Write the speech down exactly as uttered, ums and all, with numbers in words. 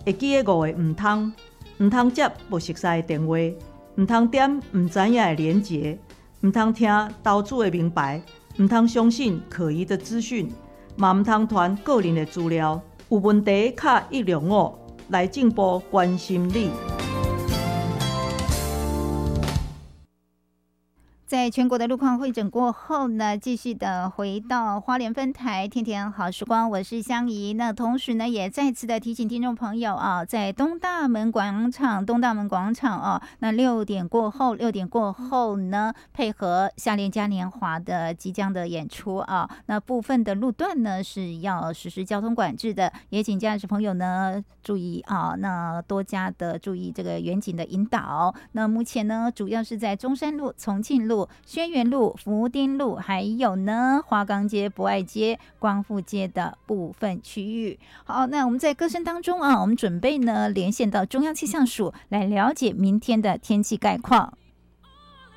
会记得五个唔通，唔通接不熟悉的电话，唔通点唔知影的连结，唔通听投资的名牌，唔通相信可疑的资讯，嘛唔通传个人的资料。有问题卡一六五，来进步关心你。 在全国的路况会诊过后呢，继续的回到花莲分台天天好时光，我是香怡。那同时呢，也再次的提醒听众朋友啊，在东大门广场，东大门广场啊，那六点过后，六点过后呢，配合夏恋嘉年华的即将的演出啊，那部分的路段呢是要实施交通管制的，也请驾驶朋友呢注意啊，那多加的注意这个远景的引导。那目前呢，主要是在中山路、重庆路、轩辕路、福丁路，还有呢华冈街、博爱街、光复街的部分区域。好，那我们在歌声当中啊，我们准备呢连线到中央气象署来了解明天的天气概况。